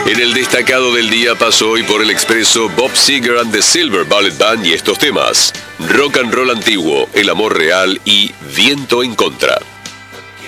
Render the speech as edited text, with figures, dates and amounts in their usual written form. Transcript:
En el destacado del día pasó hoy por el expreso Bob Seger and the Silver Bullet Band y estos temas: Rock and Roll Antiguo, El Amor Real y Viento en Contra.